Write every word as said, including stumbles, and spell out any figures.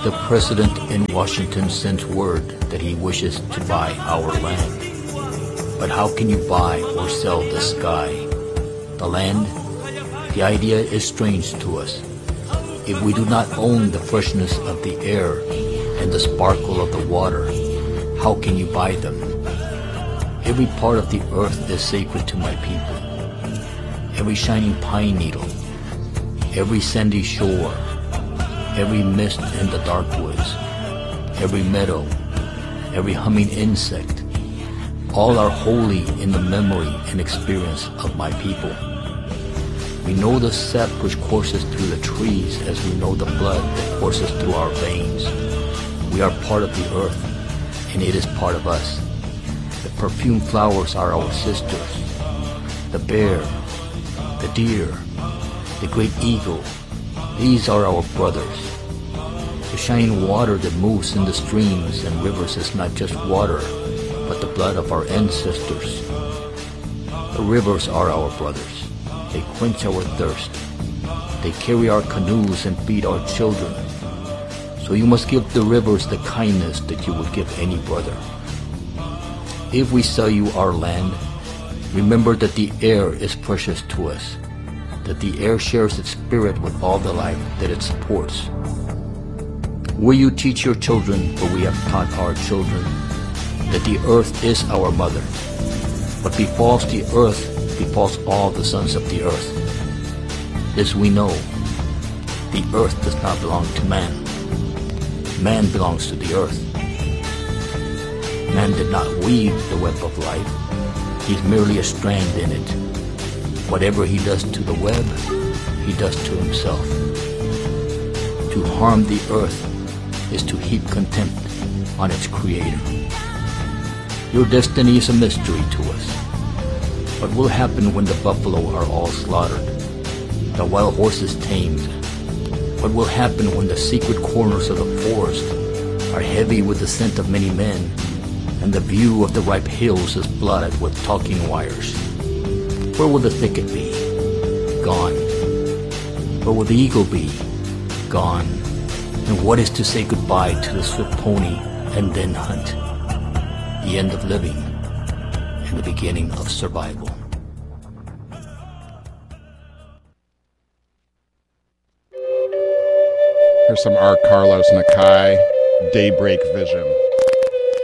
The president in Washington sent word that he wishes to buy our land. But how can you buy or sell the sky? The land? The idea is strange to us. If we do not own the freshness of the air and the sparkle of the water, how can you buy them? Every part of the earth is sacred to my people. Every shining pine needle, every sandy shore, every mist in the dark woods, every meadow, every humming insect, all are holy in the memory and experience of my people. We know the sap which courses through the trees as we know the blood that courses through our veins. We are part of the earth, and it is part of us. The perfumed flowers are our sisters. The bear, the deer, the great eagle, these are our brothers. The shining water that moves in the streams and rivers is not just water, but the blood of our ancestors. The rivers are our brothers. They quench our thirst. They carry our canoes and feed our children. So you must give the rivers the kindness that you would give any brother. If we sell you our land, remember that the air is precious to us, that the air shares its spirit with all the life that it supports. Will you teach your children, for we have taught our children, that the earth is our mother? What befalls the earth befalls all the sons of the earth. This we know. The earth does not belong to man. Man belongs to the earth. Man did not weave the web of life. He's merely a strand in it. Whatever he does to the web, he does to himself. To harm the earth is to heap contempt on its creator. Your destiny is a mystery to us. What will happen when the buffalo are all slaughtered, the wild horses tamed? What will happen when the secret corners of the forest are heavy with the scent of many men, and the view of the ripe hills is blotted with talking wires? Where will the thicket be? Gone. Where will the eagle be? Gone. And what is to say goodbye to the swift pony and then hunt? The end of living and the beginning of survival. Here's some R. Carlos Nakai, Daybreak Vision.